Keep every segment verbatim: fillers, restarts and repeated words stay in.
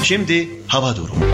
Şimdi hava durumu.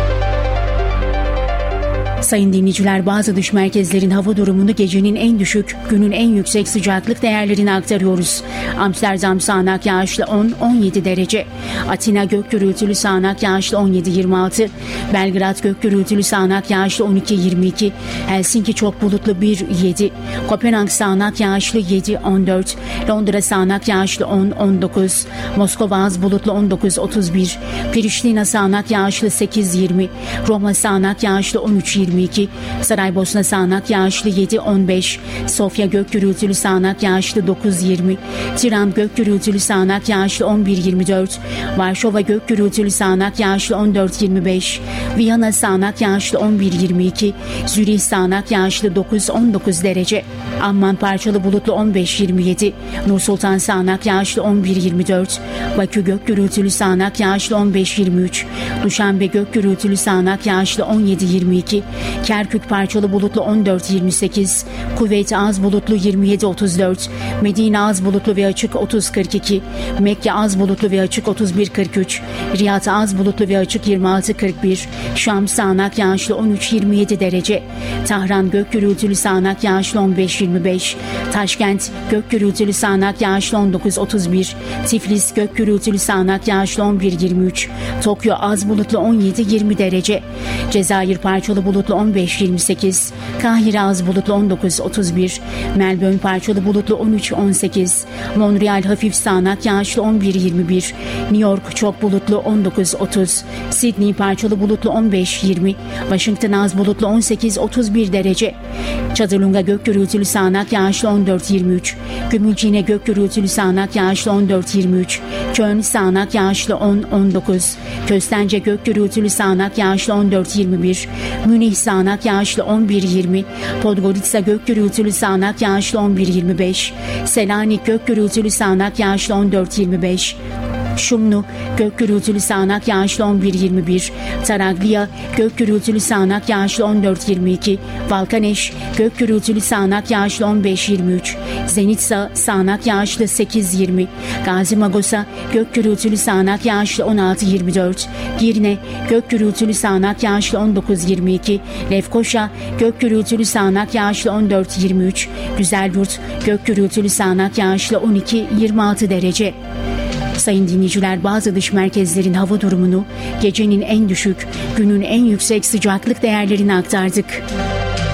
Sayın dinleyiciler, bazı dış merkezlerin hava durumunu gecenin en düşük, günün en yüksek sıcaklık değerlerini aktarıyoruz. Amsterdam sağanak yağışlı on on yedi derece. Atina gök gürültülü sağanak yağışlı on yedi yirmi altı. Belgrad gök gürültülü sağanak yağışlı on iki yirmi iki. Helsinki çok bulutlu bir yedi. Kopenhag sağanak yağışlı yedi on dört. Londra sağanak yağışlı on on dokuz. Moskova az bulutlu on dokuz otuz bir. Priştina sağanak yağışlı sekiz yirmi. Roma sağanak yağışlı on üç yirmi iki. Saraybosna sağanak yağışlı yedi on beş. Sofya gök gürültülü sağanak yağışlı dokuz yirmi. Tiran gök gürültülü sağanak yağışlı on bir yirmi dört. Varşova gök gürültülü sağanak yağışlı on dört yirmi beş. Viyana sağanak yağışlı on bir yirmi iki. Zürih sağanak yağışlı dokuz on dokuz derece. Amman parçalı bulutlu on beş yirmi yedi. Nursultan sağanak yağışlı on bir yirmi dört. Bakü gök gürültülü sağanak yağışlı on beş yirmi üç. Duşanbe gök gürültülü sağanak yağışlı on yedi yirmi iki. Kerkük parçalı bulutlu on dört yirmi sekiz. Kuveyt az bulutlu yirmi yedi otuz dört. Medine az bulutlu ve açık otuz kırk iki. Mekke az bulutlu ve açık otuz bir kırk üç. Riyad az bulutlu ve açık yirmi altı kırk bir. Şam sağanak yağışlı on üç yirmi yedi derece. Tahran gök gürültülü sağanak yağışlı on beş yirmi beş. Taşkent gök gürültülü sağanak yağışlı on dokuz otuz bir. Tiflis gök gürültülü sağanak yağışlı on bir yirmi üç. Tokyo az bulutlu on yedi yirmi derece. Cezayir parçalı bulutlu on beş yirmi sekiz. Kahire az bulutlu on dokuz otuz bir. Melbourne parçalı bulutlu on üç on sekiz. Montreal hafif sağanak yağışlı on bir yirmi bir. New York çok bulutlu on dokuz otuz. Sydney parçalı bulutlu on beş yirmi. Washington az bulutlu on sekiz otuz bir derece. Çadırlunga gök gürültülü sağanak yağışlı on dört yirmi üç. Gümülcine gök gürültülü sağanak yağışlı on dört yirmi üç. Köln sağanak yağışlı on on dokuz. Köstence gök gürültülü sağanak yağışlı on dört yirmi bir. Münih sağanak yağışlı on bir yirmi. Podgorica gök gürültülü sağanak yağışlı on bir yirmi beş. Selanik gök gürültülü sağanak yağışlı on dört yirmi beş. Şumlu gök gürültülü sağanak yağışlı on bir yirmi bir. Taraglia gök gürültülü sağanak yağışlı on dört yirmi iki. Valkaneş gök gürültülü sağanak yağışlı on beş yirmi üç. Zenitsa sağanak yağışlı sekiz yirmi. Gazi Magosa gök gürültülü sağanak yağışlı on altı yirmi dört. Girne gök gürültülü sağanak yağışlı on dokuz yirmi iki. Lefkoşa gök gürültülü sağanak yağışlı on dört yirmi üç. Güzelyurt gök gürültülü sağanak yağışlı on iki yirmi altı derece. Sayın dinleyiciler, bazı dış merkezlerin hava durumunu gecenin en düşük, günün en yüksek sıcaklık değerlerini aktardık.